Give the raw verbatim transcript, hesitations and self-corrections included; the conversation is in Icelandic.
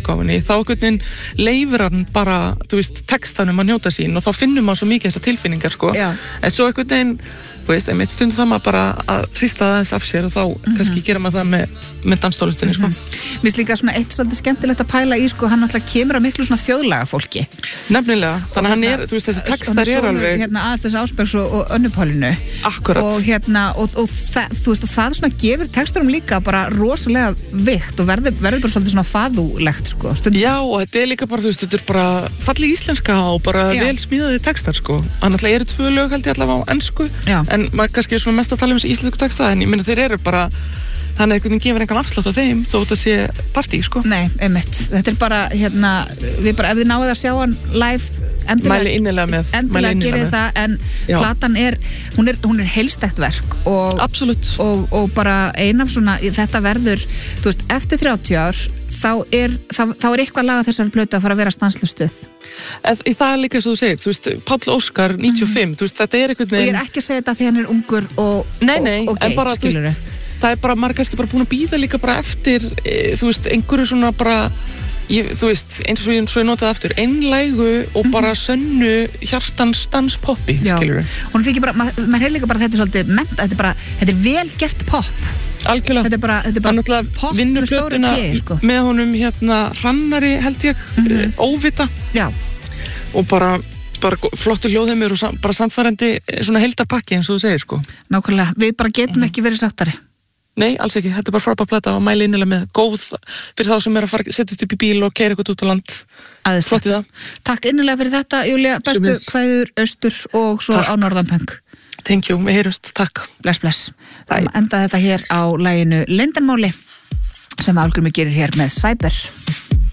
útgáfunni þá einhvern veginn leifir hann bara, þú veist, textanum að njóta sín og þá finnum maður svo mikið þessar tilfinningar, sko. Já. En svo einhvern veginn, þú veist, einmitt stundum það maður bara að hrista það eins af sér og þá mm-hmm. kannski gera maður það með, með danstónlistinni, sko. Mm-hmm. Mér finnst líka svona eitt svolítið skemmtilegt að pæla í, sko, hann alltaf kemur að miklu svona þjóðlaga fólki. Nefnilega, þannig að hann er, þú veist, þessi textar er alveg... Hérna aðeins þessi Ásbergs og, og Önnupálinu. Akkurat. Og hérna, og, og það, þú veist, og það svona gefur texturum líka bara rosalega vikt og verður, verður bara svolítið svona faðúlegt, sko. Stundum. Já, og þetta er líka bara, þú veist, þetta er bara falleg íslenska og bara Já. Vel smíðaði textar, sko. Þannig að eru tvö lög held ég allavega á ensku, Já. En maður kannski er svona mest að tala um þessi íslensku texta, en ég minna þeir eru bara, þannig að einhvern veginn gefur engan afslátt á þeim, þó þetta sé partí, sko. Nei, einmitt. Þetta er bara, hérna, við bara, ef þið náðu að sjá hann live, endilega, mæli innilega með. Endilega gerir það, en Já. Platan er, hún er, hún er heilstætt verk og, og, og bara ein af svona, þetta verður, þú veist, eftir þrjátíu ár, þá er, þá, þá er eitthvað laga þessar plötu að fara að vera stanslastuð. Í það er líka eins og þú segir, þú veist, Páll Óskar, níutíu og fimm, mm. þú veist, þetta er einhvern veginn... Og ég er ekki að segja þetta því hann er ungur og, nei, nei, og, og gay, skilur þau. Það er bara, maður er kannski bara búin að bíða líka bara eftir, e, þú veist, einhverju svona bara, ég, þú veist, eins og ég, svo ég notaði aftur, einlægu og bara sönnu hjartans danspoppi, skilur þau. Hún fikk bara, maður mað heyrði líka bara þetta er svolítið ment, þetta er bara, þetta er vel gert pop. Algjörlega. Þetta er bara, þetta er bara pop með stóri P, sko. Með honum hérna Hrannari, held ég, mm-hmm. Óvita. Já. Og bara, bara flottu hljóðheimur og sam, bara samfærandi svona heildarpakki eins og þú segir, sko. Nákvæmlega, við bara getum mm-hmm. ekki verið sáttari. Nei, alls ekki, þetta er bara frábær plata og mæli innilega með góð fyrir þá sem er að fara, setjast upp í bíl og keyra eitthvað út á land. Aðeins flott í það. Takk innilega fyrir þetta, Júlía, bestu kveður austur og svo Takk. Á Norðanpöng. Thank you, við heyrumst, takk. Bless, bless. Það enda þetta hér á laginu Leyndarmáli sem Álgrímur gerir hér með Cyber.